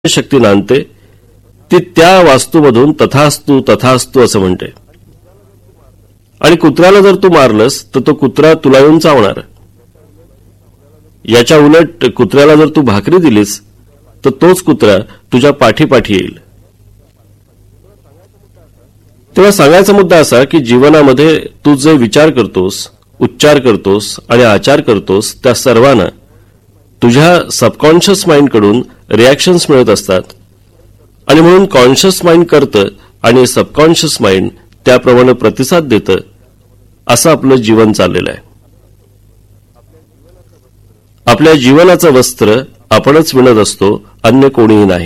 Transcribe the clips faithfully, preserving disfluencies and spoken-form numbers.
शक्ती नांदते ती त्या वास्तूमधून तथास्तु तथास्तु असं म्हणते. आणि कुत्र्याला जर तू मारलंस तर तो कुत्रा तुला येऊन चावणार. याच्या उलट कुत्र्याला जर तू भाकरी दिलीस तर तोच कुत्रा तुझ्या पाठीपाठी येईल. तेव्हा सांगायचा मुद्दा असा की जीवनामध्ये तू जे विचार करतोस, उच्चार करतोस आणि आचार करतोस त्या सर्वांना तुझ्या सबकॉन्शियस माइंड कडून रिॲक्शन्स मिळत असतात. आणि म्हणून कॉन्शियस माइंड करतं आणि सबकॉन्शियस माइंड त्याप्रमाणे प्रतिसाद देतं. असं आपलं जीवन चाललेलं आहे. आपल्या जीवनाचं वस्त्र आपणच विणत असतो, अन्य कोणीही नाही.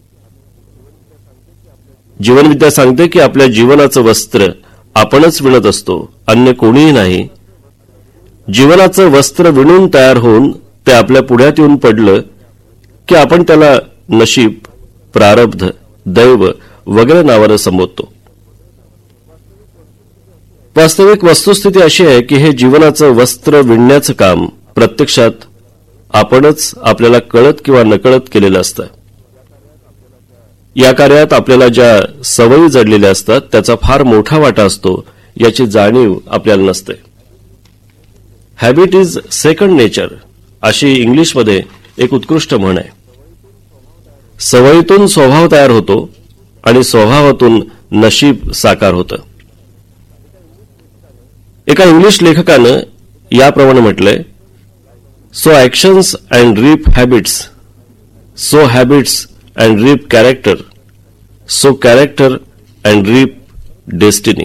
जीवनविद्या सांगते की आपल्या जीवनाचं वस्त्र आपणच विणत असतो, अन्य कोणीही नाही. जीवनाचं वस्त्र विणून तयार होऊन ते आपल्या पुढ्यात येऊन पडलं की आपण त्याला नशीब, प्रारब्ध, दैव वगैरे नावानं संबोधतो. वास्तविक वस्तुस्थिती अशी आहे की हे जीवनाचं वस्त्र विणण्याचं काम प्रत्यक्षात आपणच आपल्याला कळत किंवा नकळत केलेलं असतं. या कार्यात आपल्याला ज्या सवयी जडलेल्या असतात त्याचा फार मोठा वाटा असतो, याची जाणीव आपल्याला नसते. हॅबिट इज सेकंड नेचर अशी इंग्लिशमध्ये एक उत्कृष्ट म्हण आहे. सवयीतून स्वभाव तयार होतो आणि स्वभावातून नशीब साकार होतं. एका इंग्लिश लेखकानं याप्रमाणे म्हटलंय, so actions and reap habits, so habits and reap character, so character and reap destiny.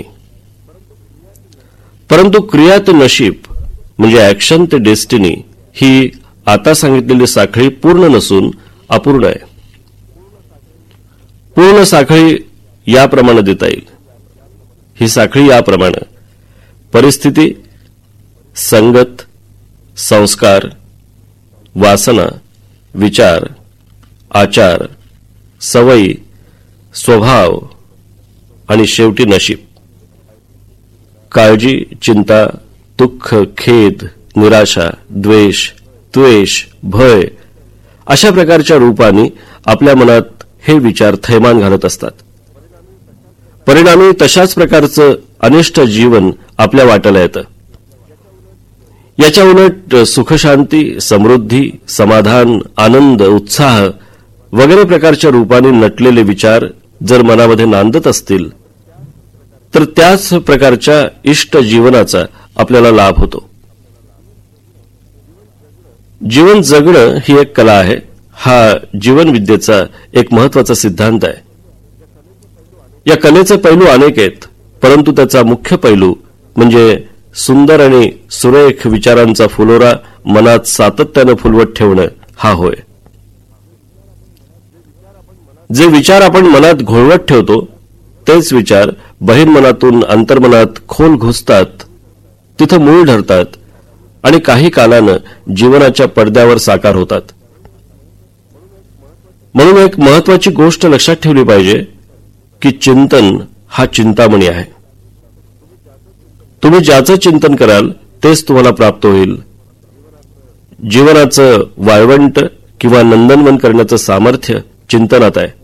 परंतु क्रिया ते नशीब म्हणजे ऍक्शन ते डेस्टिनी ही आता सांगितलेली साखळी पूर्ण नसून अपूर्ण आहे. पूर्ण साखळी याप्रमाणे देता येईल. ही साखळी याप्रमाणे: परिस्थिती, संगत, संस्कार, वासना, विचार, आचार, सवयी, स्वभाव आणि शेवटी नशीब. काळजी, चिंता, दुःख, खेद, निराशा, द्वेष, त्वेष, भय अशा प्रकारच्या रूपाने आपल्या मनात हे विचार थैमान घालत असतात. परिणामी तशाच प्रकारचं अनिष्ट जीवन आपल्या वाट्याला येतं. याच्या उलट सुखशांती, समृद्धी, समाधान, आनंद, उत्साह वगैरे प्रकारच्या रूपाने नटलेले विचार जर मनामध्ये नांदत असतील तर त्याच प्रकारच्या इष्ट जीवनाचा आपल्याला लाभ होतो. जीवन जगणं ही एक कला आहे. हा जीवनविद्येचा एक महत्वाचा सिद्धांत आहे. या कलेचे पैलू अनेक आहेत, परंतु त्याचा मुख्य पैलू म्हणजे सुंदर आणि सुरेख विचारांचा फुलोरा मनात सातत्यानं फुलवत ठेवणं हा होय. जे विचार आपण मनात घोळवत ठेवतो तेच विचार बहिर्मनातून अंतर्मनात खोल घुसतात, तिथं मूळ धरतात आणि काही कालानं जीवनाच्या पडद्यावर साकार होतात. म्हणून एक महत्वाची गोष्ट लक्षात ठेवली पाहिजे की चिंतन हा चिंतामणी आहे. तुम्ही ज्याचं चिंतन कराल तेच तुम्हाला प्राप्त होईल. जीवनाचं वाळवंट किंवा नंदनवन करण्याचं सामर्थ्य चिंतनात आहे.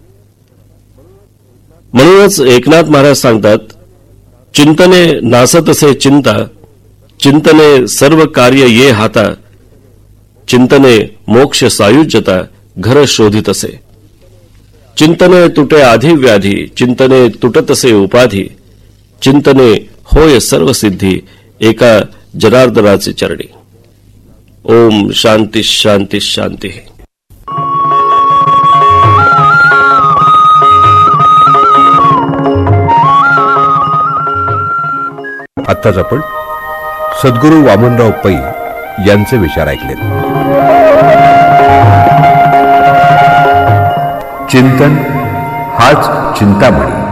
म्हणूनच एकनाथ महाराज सांगतात, चिंतने नासत असे चिंता, चिंतने सर्व कार्य ये हाता, चिंतने मोक्ष सायुज्यता घर शोधित असे. चिंतने तुटे आधी व्याधी, चिंतने तुटत असे उपाधी, चिंतने होय सर्व सिद्धी एका जनार्दनाचे चरणी. ओम शांती शांती शांती. आत्ताच आपण सद्गुरू वामनराव पै यांचे विचार ऐकले. चिंतन हाच चिंतामणी.